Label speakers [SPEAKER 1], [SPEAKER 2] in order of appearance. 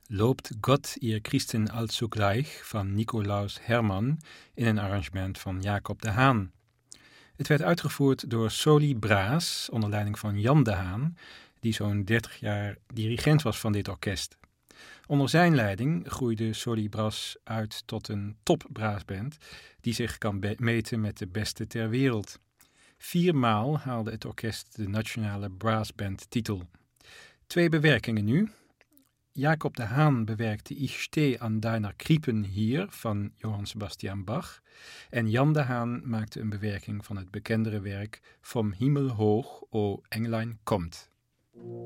[SPEAKER 1] Loopt Gott ihr Christen allzugleich van Nicolaus Herman in een arrangement van Jacob de Haan. Het werd uitgevoerd door Soli Braas onder leiding van Jan de Haan, die zo'n 30 jaar dirigent was van dit orkest. Onder zijn leiding groeide Soli Braas uit tot een topbraasband die zich kan meten met de beste ter wereld. 4 maal haalde het orkest de nationale brassband-titel. 2 bewerkingen nu. Jacob de Haan bewerkte Ich steh an deiner Krippen hier van Johann Sebastian Bach. En Jan de Haan maakte een bewerking van het bekendere werk Vom Himmel hoch, o Englein kommt.